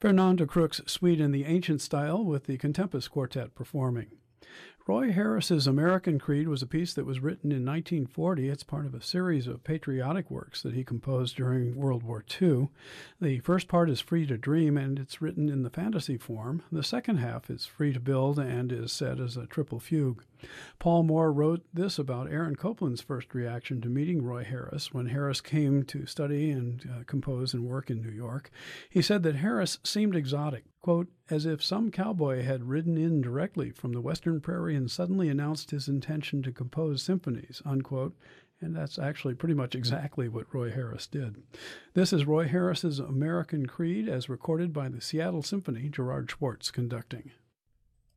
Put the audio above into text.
Fernand de Crook's Suite in the Ancient Style with the Contempus Quartet performing. Roy Harris's American Creed was a piece that was written in 1940. It's part of a series of patriotic works that he composed during World War II. The first part is Free to Dream, and it's written in the fantasy form. The second half is Free to Build and is set as a triple fugue. Paul Moore wrote this about Aaron Copland's first reaction to meeting Roy Harris when Harris came to study and compose and work in New York. He said that Harris seemed exotic, quote, as if some cowboy had ridden in directly from the western prairie and suddenly announced his intention to compose symphonies, unquote. And that's actually pretty much exactly what Roy Harris did. This is Roy Harris's American Creed as recorded by the Seattle Symphony, Gerard Schwartz conducting.